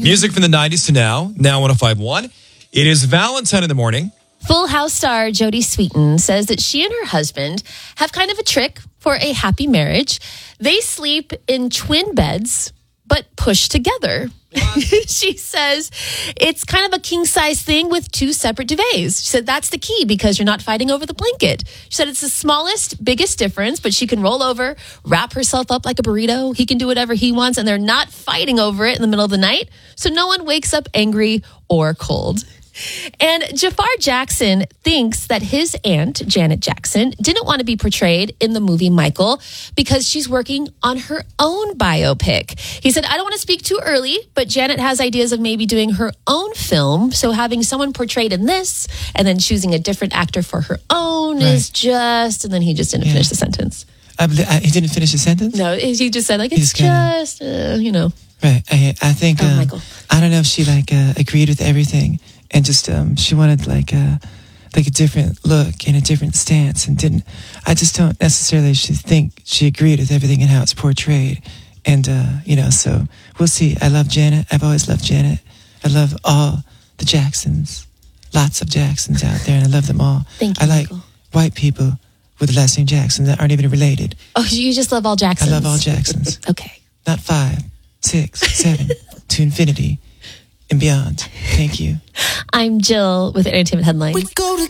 Music from the 90s to now 105.1. It is Valentine in the morning. Full House star Jodie Sweetin says that she and her husband have kind of a trick for a happy marriage. They sleep in twin beds, but push together. She says it's kind of a king-size thing with two separate duvets. She said that's the key because you're not fighting over the blanket. She said it's the smallest, biggest difference, but she can roll over, wrap herself up like a burrito. He can do whatever he wants, and they're not fighting over it in the middle of the night, so no one wakes up angry or cold. And Jafar Jackson thinks that his aunt, Janet Jackson, didn't want to be portrayed in the movie Michael because she's working on her own biopic. He said, I don't want to speak too early, but Janet has ideas of maybe doing her own film. So having someone portrayed in this and then choosing a different actor for her own is just, and then he just didn't finish the sentence. He didn't finish the sentence? No, he just said, like, it's just, Right. I think, Michael. I don't know if she, agreed with everything. And just she wanted like a different look and a different stance, and I just don't necessarily think she agreed with everything and how it's portrayed. And so we'll see. I love Janet. I've always loved Janet. I love all the Jacksons, lots of Jacksons out there, and I love them all. Thank you, I like Michael. White people with the last name Jackson that aren't even related. Oh, you just love all Jacksons. I love all Jacksons. Okay. Not 5, 6, 7 to infinity and beyond. Thank you. I'm Jill with Entertainment Headlines. We go